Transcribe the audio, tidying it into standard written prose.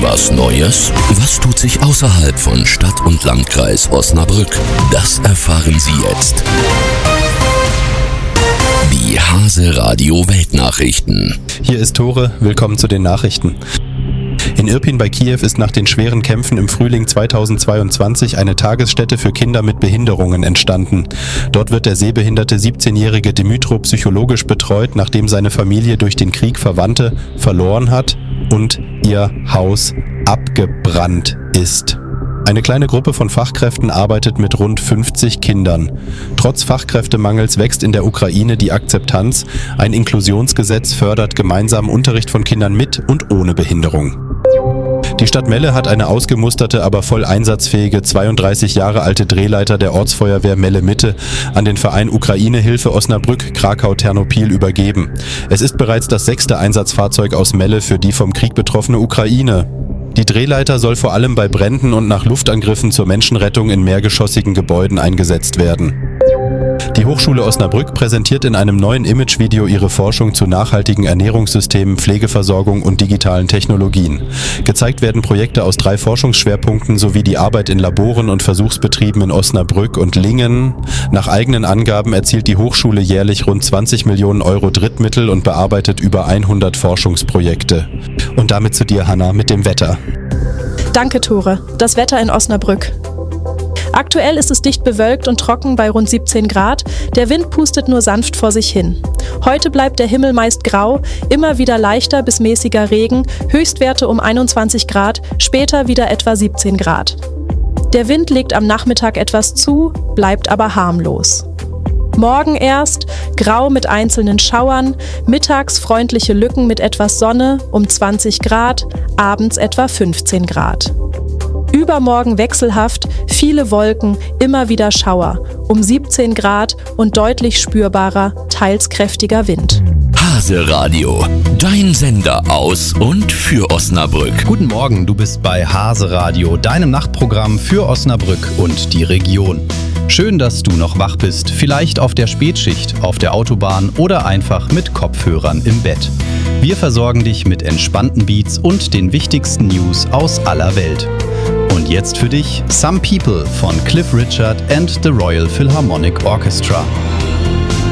Was Neues? Was tut sich außerhalb von Stadt und Landkreis Osnabrück? Das erfahren Sie jetzt. Die Hase Radio Weltnachrichten. Hier ist Tore, willkommen zu den Nachrichten. In Irpin bei Kiew ist nach den schweren Kämpfen im Frühling 2022 eine Tagesstätte für Kinder mit Behinderungen entstanden. Dort wird der sehbehinderte 17-jährige Dmytro psychologisch betreut, nachdem seine Familie durch den Krieg Verwandte verloren hat und ihr Haus abgebrannt ist. Eine kleine Gruppe von Fachkräften arbeitet mit rund 50 Kindern. Trotz Fachkräftemangels wächst in der Ukraine die Akzeptanz. Ein Inklusionsgesetz fördert gemeinsamen Unterricht von Kindern mit und ohne Behinderung. Die Stadt Melle hat eine ausgemusterte, aber voll einsatzfähige 32 Jahre alte Drehleiter der Ortsfeuerwehr Melle Mitte an den Verein Ukraine-Hilfe Osnabrück Krakau-Ternopil übergeben. Es ist bereits das 6. Einsatzfahrzeug aus Melle für die vom Krieg betroffene Ukraine. Die Drehleiter soll vor allem bei Bränden und nach Luftangriffen zur Menschenrettung in mehrgeschossigen Gebäuden eingesetzt werden. Die Hochschule Osnabrück präsentiert in einem neuen Imagevideo ihre Forschung zu nachhaltigen Ernährungssystemen, Pflegeversorgung und digitalen Technologien. Gezeigt werden Projekte aus 3 Forschungsschwerpunkten sowie die Arbeit in Laboren und Versuchsbetrieben in Osnabrück und Lingen. Nach eigenen Angaben erzielt die Hochschule jährlich rund 20 Millionen Euro Drittmittel und bearbeitet über 100 Forschungsprojekte. Und damit zu dir, Hanna, mit dem Wetter. Danke, Tore. Das Wetter in Osnabrück. Aktuell ist es dicht bewölkt und trocken bei rund 17 Grad. Der Wind pustet nur sanft vor sich hin. Heute bleibt der Himmel meist grau, immer wieder leichter bis mäßiger Regen, Höchstwerte um 21 Grad, später wieder etwa 17 Grad. Der Wind legt am Nachmittag etwas zu, bleibt aber harmlos. Morgen erst grau mit einzelnen Schauern, mittags freundliche Lücken mit etwas Sonne um 20 Grad, abends etwa 15 Grad. Übermorgen wechselhaft, viele Wolken, immer wieder Schauer, um 17 Grad und deutlich spürbarer, teils kräftiger Wind. Hase Radio, dein Sender aus und für Osnabrück. Guten Morgen, du bist bei Hase Radio, deinem Nachtprogramm für Osnabrück und die Region. Schön, dass du noch wach bist, vielleicht auf der Spätschicht, auf der Autobahn oder einfach mit Kopfhörern im Bett. Wir versorgen dich mit entspannten Beats und den wichtigsten News aus aller Welt. Und jetzt für dich Some People von Cliff Richard and the Royal Philharmonic Orchestra.